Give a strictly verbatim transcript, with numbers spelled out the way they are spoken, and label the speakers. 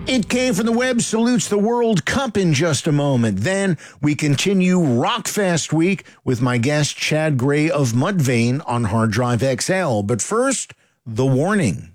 Speaker 1: It Came from the Web salutes the World Cup in just a moment. Then we continue Rockfest Week with my guest Chad Gray of Mudvayne on Hard Drive X L. But first, the warning.